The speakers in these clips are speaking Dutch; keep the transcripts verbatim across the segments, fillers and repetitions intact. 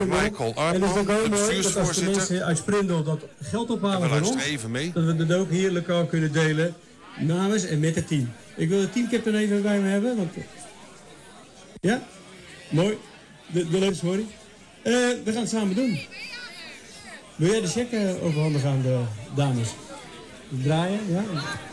Michael En het is ook heel Arno, mooi dat als de bestuursvoorzitter. mensen uit Sprindel dat geld ophalen We van ons, luisteren even mee. dat we dat ook hier lokaal kunnen delen namens en met het team. Ik wil het teamcaptain even bij me hebben. Want... Ja? Mooi. De, de leuk, sorry. Uh, we gaan het samen doen. Wil jij de cheque overhandigen aan de dames? Draaien, ja?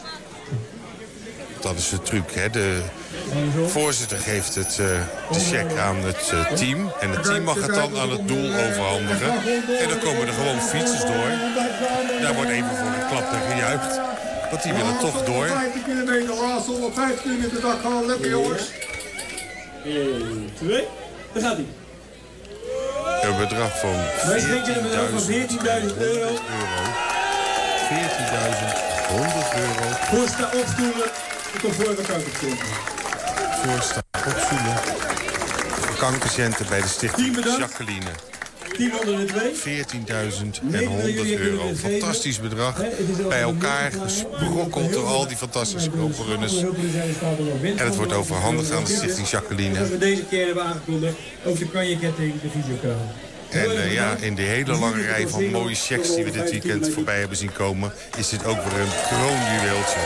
Dat is de truc, hè. De voorzitter geeft het, uh, de cheque aan het uh, team. En het team mag het dan aan het doel overhandigen. En dan komen er gewoon fietsers door. Daar wordt even voor geklapt en gejuicht. Want die willen toch door. vijftig kilometer, laatste honderdvijftig kilometer dag gaan. Lekker jongens. één, twee, daar gaat hij. Een bedrag van veertienduizend euro. veertienduizend honderd euro. Voor sta opstoelen, tot voor we kankerpatiënten. Voor sta opstoelen. Voor kankerpatiënten bij de stichting Jacqueline. veertienduizend honderd euro. Fantastisch bedrag. Bij elkaar gesprokkeld door al die fantastische koperrunners. En het wordt overhandigd aan de stichting Jacqueline. Dat we deze keer hebben aangekondigd over de kanjeketting, de fysiokraam. En uh, ja, in die hele lange rij van mooie checks die we dit weekend voorbij hebben zien komen, is dit ook weer een kroonjuweeltje.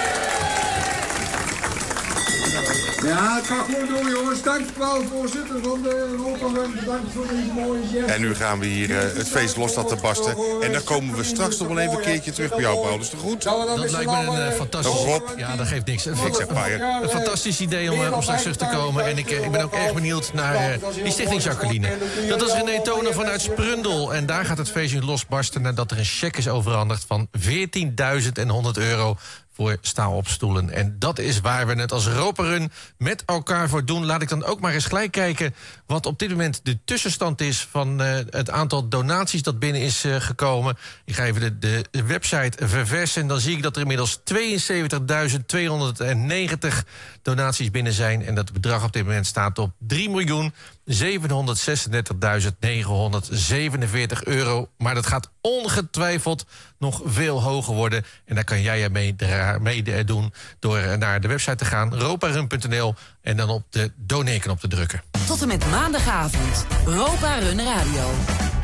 Ja, het gaat gewoon door, jongens. Dank wel, voorzitter van de Europa. Bedankt voor deze mooie chef. En nu gaan we hier uh, het feest los laten barsten. En dan komen we straks nog wel even een keertje terug bij jou, Paul. Is dat goed? Dat lijkt me een uh, fantastisch... Rob. Ja, dat geeft niks. Een, Ik zeg maar, ja. een fantastisch idee om, uh, om straks terug te komen. En ik, uh, ik ben ook erg benieuwd naar uh, die stichting Jacqueline. Dat is René Tonen vanuit Sprundel. En daar gaat het feestje losbarsten nadat er een cheque is overhandigd van veertienduizend honderd euro... voor staalopstoelen. En dat is waar we het als Roperun met elkaar voor doen. Laat ik dan ook maar eens gelijk kijken wat op dit moment de tussenstand is van uh, het aantal donaties dat binnen is uh, gekomen. Ik ga even de, de website verversen. Dan zie ik dat er inmiddels tweeënzeventigduizend tweehonderdnegentig donaties binnen zijn. En dat het bedrag op dit moment staat op drie miljoen zevenhonderdzesendertigduizend negenhonderdzevenenveertig euro. Maar dat gaat ongetwijfeld nog veel hoger worden. En daar kan jij mee, mee doen door naar de website te gaan, roparun punt n l, en dan op de doneerknop te drukken. Tot en met maandagavond, Roparun Radio.